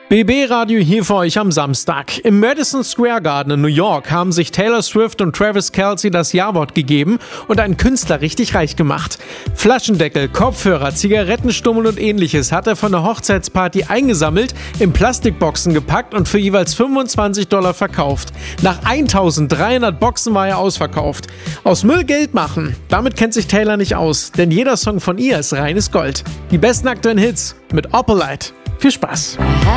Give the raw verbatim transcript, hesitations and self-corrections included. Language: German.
B B Radio hier für euch am Samstag. Im Madison Square Garden in New York haben sich Taylor Swift und Travis Kelce das Ja-Wort gegeben und einen Künstler richtig reich gemacht. Flaschendeckel, Kopfhörer, Zigarettenstummel und ähnliches hat er von der Hochzeitsparty eingesammelt, in Plastikboxen gepackt und für jeweils fünfundzwanzig Dollar verkauft. Nach eintausenddreihundert Boxen war er ausverkauft. Aus Müll Geld machen, damit kennt sich Taylor nicht aus, denn jeder Song von ihr ist reines Gold. Die besten aktuellen Hits mit Opalite. Viel Spaß!